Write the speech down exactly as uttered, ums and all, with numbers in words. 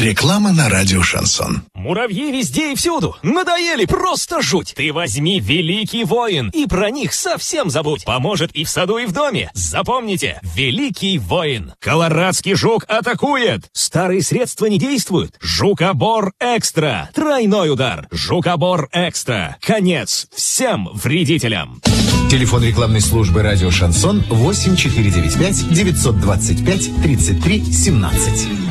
Реклама на радио «Шансон». Муравьи везде и всюду. Надоели, просто жуть. Ты возьми «Великий воин» и про них совсем забудь. Поможет и в саду, и в доме. Запомните, «Великий воин». Колорадский жук атакует. Старые средства не действуют. Жукобор экстра. Тройной удар. Жукобор экстра. Конец всем вредителям. Телефон рекламной службы радио «Шансон» восемь четыре девять пять девятьсот двадцать пять тридцать три семнадцать.